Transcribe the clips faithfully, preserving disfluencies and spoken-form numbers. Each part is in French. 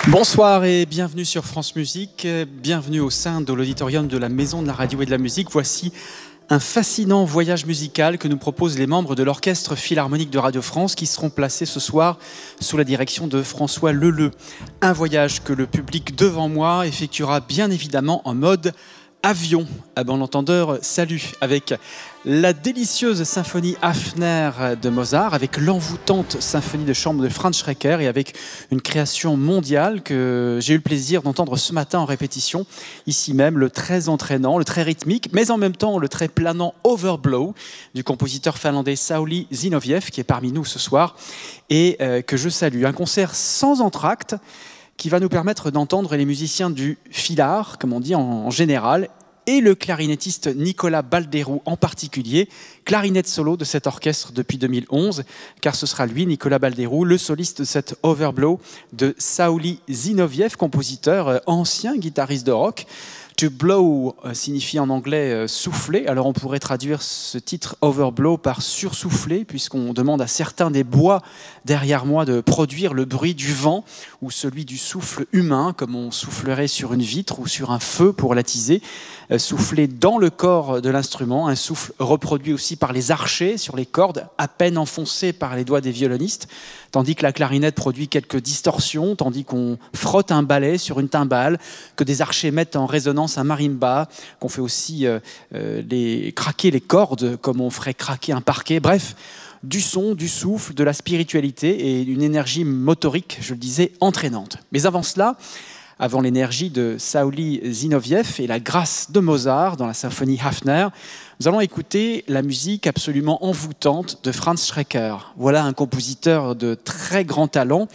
Bonsoir et bienvenue sur France Musique, bienvenue au sein de l'auditorium de la Maison de la Radio et de la Musique. Voici un fascinant voyage musical que nous proposent les membres de l'Orchestre Philharmonique de Radio France qui seront placés ce soir sous la direction de François Leleux. Un voyage que le public devant moi effectuera bien évidemment en mode avion. À bon entendeur, salut, avec la délicieuse symphonie Hafner de Mozart, avec l'envoûtante symphonie de chambre de Franz Schreker et avec une création mondiale que j'ai eu le plaisir d'entendre ce matin en répétition, ici même, le très entraînant, le très rythmique, mais en même temps le très planant Overblow du compositeur finlandais Sauli Zinoviev, qui est parmi nous ce soir et euh, que je salue. Un concert sans entracte qui va nous permettre d'entendre les musiciens du Philhar, comme on dit en, en général, et le clarinettiste Nicolas Balderou en particulier, clarinette solo de cet orchestre depuis deux mille onze, car ce sera lui, Nicolas Balderou, le soliste de cet Overblow de Sauli Zinoviev, compositeur ancien guitariste de rock. To blow signifie en anglais souffler, alors on pourrait traduire ce titre Overblow par sursouffler, puisqu'on demande à certains des bois derrière moi de produire le bruit du vent ou celui du souffle humain, comme on soufflerait sur une vitre ou sur un feu pour l'attiser, souffler dans le corps de l'instrument, un souffle reproduit aussi par les archets sur les cordes, à peine enfoncées par les doigts des violonistes, tandis que la clarinette produit quelques distorsions, tandis qu'on frotte un balai sur une timbale, que des archers mettent en résonance un marimba, qu'on fait aussi euh, euh, les, craquer les cordes comme on ferait craquer un parquet. Bref, du son, du souffle, de la spiritualité et une énergie motorique, je le disais, entraînante. Mais avant cela, avant l'énergie de Sauli Zinoviev et la grâce de Mozart dans la symphonie Hafner, nous allons écouter la musique absolument envoûtante de Franz Schreker. Voilà un compositeur de très grand talent,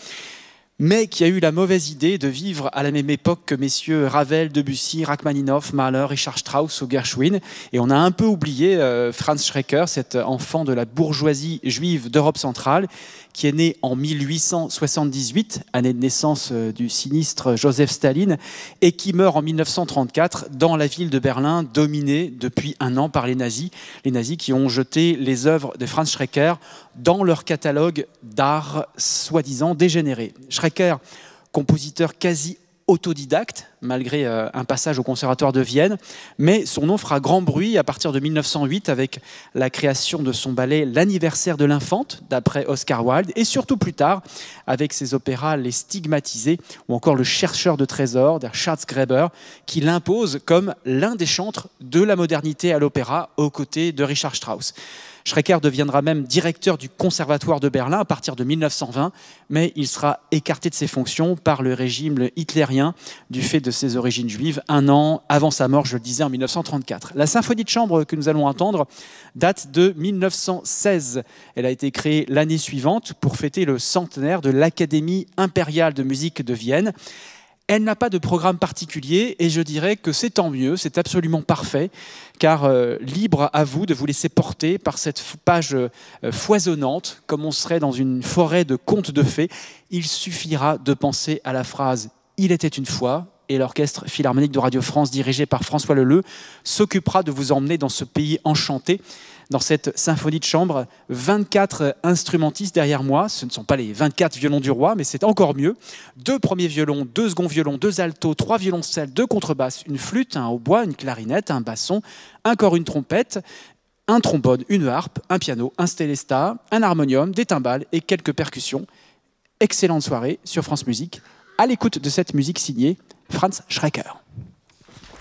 mais qui a eu la mauvaise idée de vivre à la même époque que messieurs Ravel, Debussy, Rachmaninoff, Mahler, Richard Strauss ou Gershwin. Et on a un peu oublié euh, Franz Schreker, cet enfant de la bourgeoisie juive d'Europe centrale, qui est né en mille huit cent soixante-dix-huit, année de naissance euh, du sinistre Joseph Staline, et qui meurt en mille neuf cent trente-quatre dans la ville de Berlin, dominée depuis un an par les nazis. Les nazis qui ont jeté les œuvres de Franz Schreker dans leur catalogue d'art soi-disant dégénéré. Schreker, compositeur quasi autodidacte, malgré euh, un passage au Conservatoire de Vienne, mais son nom fera grand bruit à partir de mille neuf cent huit avec la création de son ballet L'anniversaire de l'infante, d'après Oscar Wilde, et surtout plus tard avec ses opéras Les Stigmatisés ou encore Le chercheur de trésors, der Schatzgräber, qui l'impose comme l'un des chantres de la modernité à l'opéra aux côtés de Richard Strauss. Schreker deviendra même directeur du Conservatoire de Berlin à partir de mille neuf cent vingt, mais il sera écarté de ses fonctions par le régime hitlérien du fait de ses origines juives, un an avant sa mort, je le disais, en mille neuf cent trente-quatre. La symphonie de chambre que nous allons entendre date de mille neuf cent seize. Elle a été créée l'année suivante pour fêter le centenaire de l'Académie impériale de musique de Vienne. Elle n'a pas de programme particulier et je dirais que c'est tant mieux, c'est absolument parfait, car euh, libre à vous de vous laisser porter par cette page euh, foisonnante, comme on serait dans une forêt de contes de fées. Il suffira de penser à la phrase « Il était une fois » et l'Orchestre Philharmonique de Radio France, dirigé par François Leleux, s'occupera de vous emmener dans ce pays enchanté. Dans cette symphonie de chambre, vingt-quatre instrumentistes derrière moi. Ce ne sont pas les vingt-quatre violons du roi, mais c'est encore mieux. Deux premiers violons, deux seconds violons, deux altos, trois violoncelles, deux contrebasses, une flûte, un hautbois, une clarinette, un basson, encore une trompette, un trombone, une harpe, un piano, un stélesta, un harmonium, des timbales et quelques percussions. Excellente soirée sur France Musique, à l'écoute de cette musique signée Franz Schreker.